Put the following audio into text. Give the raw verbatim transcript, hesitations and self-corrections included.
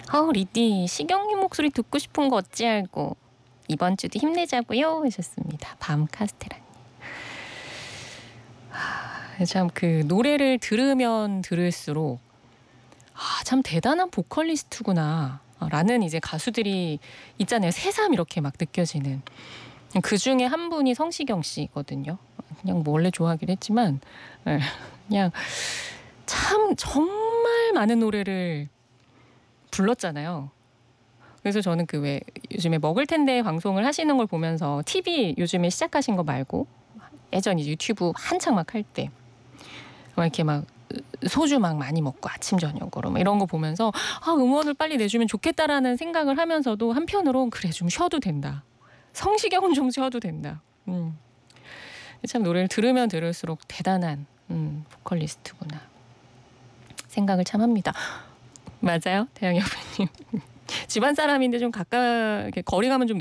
어 리디 시경님 목소리 듣고 싶은 거 어찌 알고 이번 주도 힘내자고요 하셨습니다. 밤 카스테라님. 참 그 노래를 들으면 들을수록 '아 참 대단한 보컬리스트구나.' 라는 이제 가수들이 있잖아요. 새삼 이렇게 막 느껴지는. 그중에 한 분이 성시경 씨거든요. 그냥 뭐 원래 좋아하긴 했지만 예 그냥 참 정말 많은 노래를 불렀잖아요. 그래서 저는 그 왜 요즘에 먹을 텐데 방송을 하시는 걸 보면서 티비 요즘에 시작하신 거 말고 예전 이제 유튜브 한창 막 할 때 막 이렇게 막 소주 막 많이 먹고 아침 저녁으로 막 이런 거 보면서 '아 음원을 빨리 내주면 좋겠다.'라는 생각을 하면서도 한편으론 '그래 좀 쉬어도 된다. 성시경은 좀 쉬어도 된다.' 음. 참 노래를 들으면 들을수록 대단한 음 보컬리스트구나 생각을 참 합니다. 맞아요? 대영 여배님. 집안 사람인데 좀 가까 이렇게 거리감은 좀